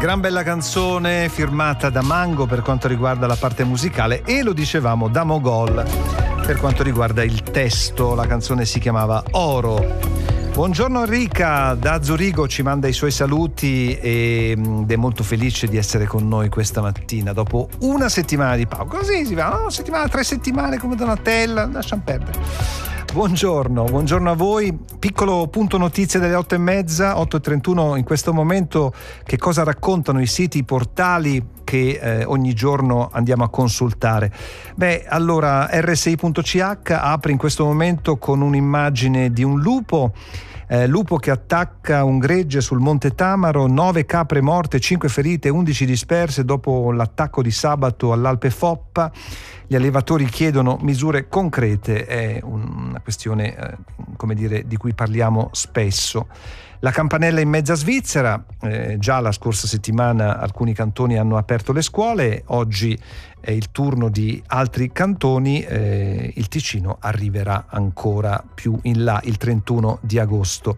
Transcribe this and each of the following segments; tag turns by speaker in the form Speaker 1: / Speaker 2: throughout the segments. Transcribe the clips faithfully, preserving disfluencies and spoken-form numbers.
Speaker 1: Gran bella canzone firmata da Mango per quanto riguarda la parte musicale e lo dicevamo da Mogol per quanto riguarda il testo. La canzone si chiamava Oro. Buongiorno Enrica, da Zurigo ci manda i suoi saluti ed è molto felice di essere con noi questa mattina dopo una settimana di pausa. Così si va, no? Una settimana, tre settimane come Donatella, lasciamo perdere. Buongiorno, buongiorno a voi. Piccolo punto notizie delle otto e mezza, otto e trentuno in questo momento. Che cosa raccontano i siti, i portali che eh, ogni giorno andiamo a consultare? Beh, allora R S I punto C H apre in questo momento con un'immagine di un lupo. Eh, lupo che attacca un gregge sul Monte Tamaro, nove capre morte, cinque ferite, undici disperse dopo l'attacco di sabato all'Alpe Foppa. Gli allevatori chiedono misure concrete, è una questione eh, come dire, di cui parliamo spesso. La campanella in mezza Svizzera, eh, già la scorsa settimana alcuni cantoni hanno aperto le scuole, oggi è il turno di altri cantoni, eh, il Ticino arriverà ancora più in là il trentuno di agosto.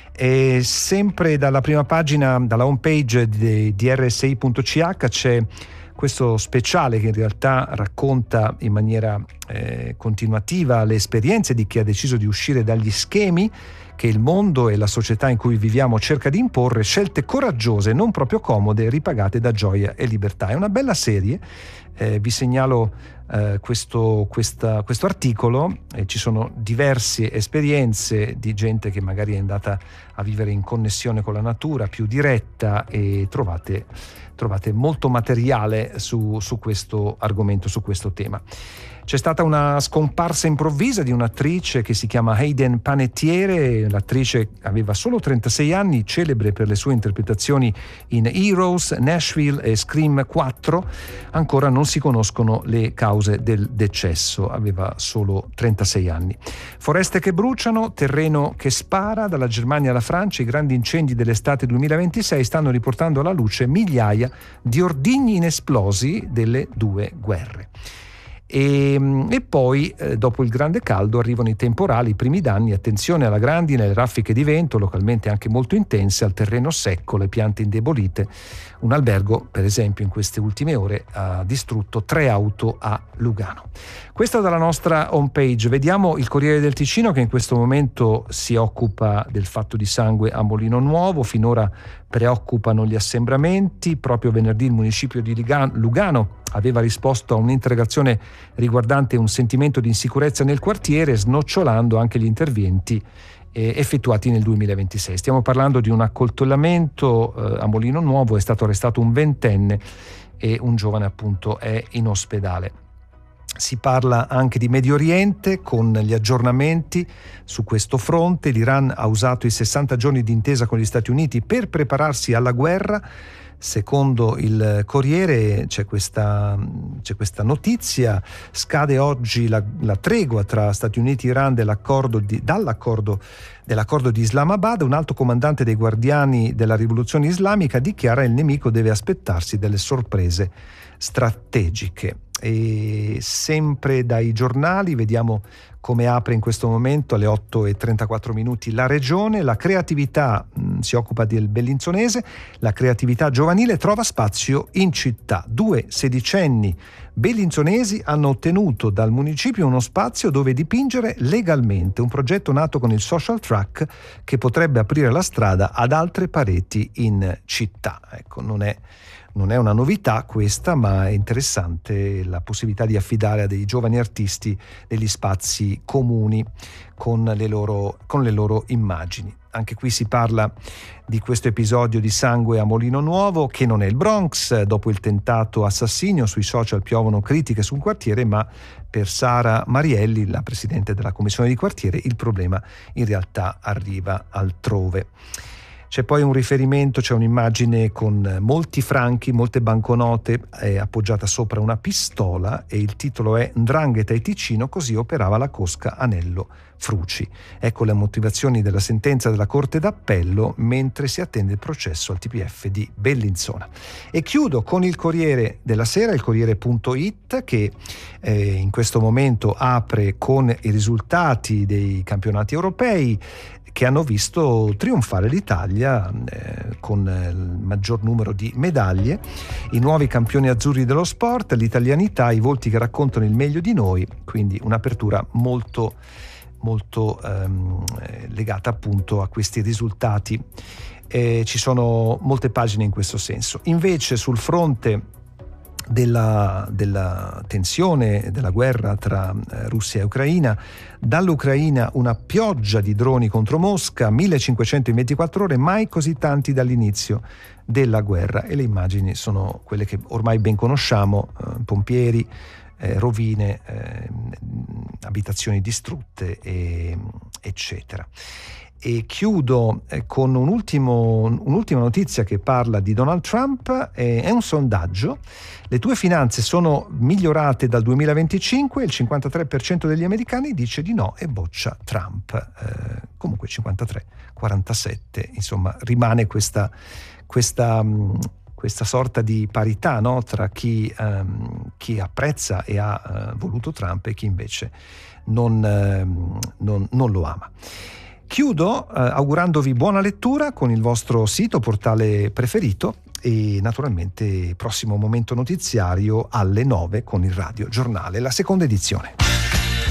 Speaker 1: E sempre dalla prima pagina, dalla home page di, di R S I punto C H c'è questo speciale che in realtà racconta in maniera eh, continuativa le esperienze di chi ha deciso di uscire dagli schemi che il mondo e la società in cui viviamo cerca di imporre, scelte coraggiose, non proprio comode, ripagate da gioia e libertà. È una bella serie, eh, vi segnalo eh, questo, questa, questo articolo, eh, ci sono diverse esperienze di gente che magari è andata a vivere in connessione con la natura, più diretta, e trovate, trovate molto materiale su, su questo argomento, su questo tema. C'è stata una scomparsa improvvisa di un'attrice che si chiama Hayden Panettiere. L'attrice aveva solo trentasei anni, celebre per le sue interpretazioni in Heroes, Nashville e Scream quattro. Ancora non si conoscono le cause del decesso, aveva solo trentasei anni. Foreste che bruciano, terreno che spara, dalla Germania alla Francia i grandi incendi dell'estate duemilaventisei stanno riportando alla luce migliaia di ordigni inesplosi delle due guerre. E, e poi eh, dopo il grande caldo arrivano i temporali, i primi danni. Attenzione alla grandine, alle raffiche di vento localmente anche molto intense, al terreno secco, le piante indebolite. Un albergo, per esempio, in queste ultime ore ha distrutto tre auto a Lugano. Questo dalla nostra homepage. Vediamo il Corriere del Ticino, che in questo momento si occupa del fatto di sangue a Molino Nuovo. Finora preoccupano gli assembramenti. Proprio venerdì il municipio di Lugano aveva risposto a un'interrogazione riguardante un sentimento di insicurezza nel quartiere, snocciolando anche gli interventi eh, effettuati nel duemilaventisei. Stiamo parlando di un accoltellamento eh, a Molino Nuovo, è stato arrestato un ventenne e un giovane appunto è in ospedale. Si parla anche di Medio Oriente con gli aggiornamenti su questo fronte. L'Iran ha usato i sessanta giorni di intesa con gli Stati Uniti per prepararsi alla guerra. Secondo il Corriere c'è questa, c'è questa notizia: scade oggi la, la tregua tra Stati Uniti e Iran dell'accordo di, dall'accordo, dell'accordo di Islamabad. Un alto comandante dei guardiani della rivoluzione islamica dichiara che il nemico deve aspettarsi delle sorprese strategiche. E sempre dai giornali vediamo come apre in questo momento alle otto e trentaquattro minuti La Regione. La creatività mh, si occupa del bellinzonese, la creatività giovanile trova spazio in città. Due sedicenni bellinzonesi hanno ottenuto dal municipio uno spazio dove dipingere legalmente, un progetto nato con il social track che potrebbe aprire la strada ad altre pareti in città. Ecco, non è Non è una novità questa, ma è interessante la possibilità di affidare a dei giovani artisti degli spazi comuni con le loro, con le loro immagini. Anche qui si parla di questo episodio di sangue a Molino Nuovo, che non è il Bronx. Dopo il tentato assassinio, sui social piovono critiche sul quartiere, ma per Sara Marielli, la presidente della commissione di quartiere, il problema in realtà arriva altrove. C'è poi un riferimento, c'è un'immagine con molti franchi, molte banconote eh, appoggiata sopra una pistola, e il titolo è "Ndrangheta e Ticino, così operava la cosca Anello Fruci". Ecco le motivazioni della sentenza della Corte d'Appello mentre si attende il processo al T P F di Bellinzona. E chiudo con il Corriere della Sera, il Corriere punto it, che eh, in questo momento apre con i risultati dei campionati europei che hanno visto trionfare l'Italia, eh, con il maggior numero di medaglie, i nuovi campioni azzurri dello sport, l'italianità, i volti che raccontano il meglio di noi, quindi un'apertura molto molto ehm, legata appunto a questi risultati. Eh, ci sono molte pagine in questo senso. Invece sul fronte della, della tensione, della guerra tra eh, Russia e Ucraina, dall'Ucraina una pioggia di droni contro Mosca, millecinquecento in ventiquattro ore, mai così tanti dall'inizio della guerra, e le immagini sono quelle che ormai ben conosciamo, eh, pompieri, Eh, rovine, eh, abitazioni distrutte, e, eccetera. E chiudo eh, con un ultimo, un'ultima notizia che parla di Donald Trump. Eh, è un sondaggio: le tue finanze sono migliorate dal duemilaventicinque, il cinquantatré per cento degli americani dice di no e boccia Trump. Eh, comunque cinquantatré quarantasette, insomma rimane questa questa mh, questa sorta di parità, no? Tra chi, um, chi apprezza e ha uh, voluto Trump e chi invece non, uh, non, non lo ama. Chiudo uh, augurandovi buona lettura con il vostro sito, portale preferito, e naturalmente prossimo momento notiziario alle nove con il Radio Giornale, la seconda edizione.